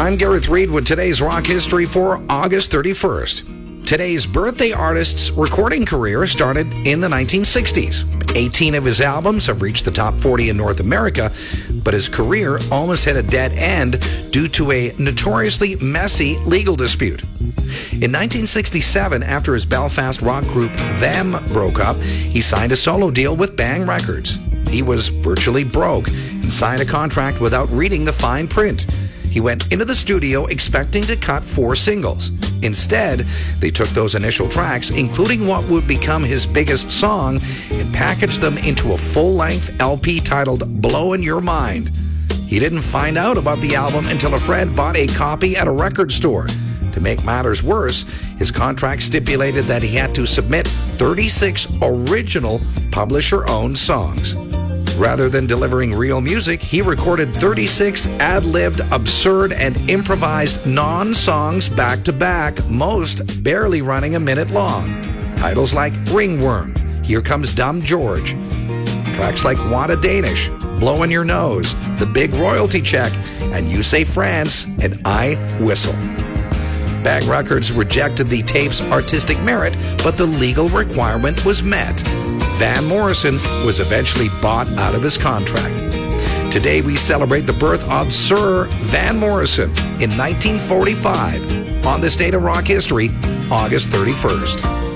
I'm Gareth Reed with today's rock history for August 31st. Today's birthday artist's recording career started in the 1960s. 18 of his albums have reached the top 40 in North America, but his career almost hit a dead end due to a notoriously messy legal dispute. In 1967, after his Belfast rock group Them broke up, he signed a solo deal with Bang Records. He was virtually broke and signed a contract without reading the fine print. He went into the studio expecting to cut 4 singles. Instead, they took those initial tracks, including what would become his biggest song, and packaged them into a full-length LP titled Blowin' Your Mind. He didn't find out about the album until a friend bought a copy at a record store. To make matters worse, his contract stipulated that he had to submit 36 original publisher-owned songs. Rather than delivering real music, he recorded 36 ad-libbed, absurd, and improvised non-songs back-to-back, most barely running a minute long. Titles like Ringworm, Here Comes Dumb George. Tracks like Wada Danish, Blowin' Your Nose, The Big Royalty Check, and You Say France, and I Whistle. Bang Records rejected the tape's artistic merit, but the legal requirement was met. Van Morrison was eventually bought out of his contract. Today we celebrate the birth of Sir Van Morrison in 1945 on this date of rock history, August 31st.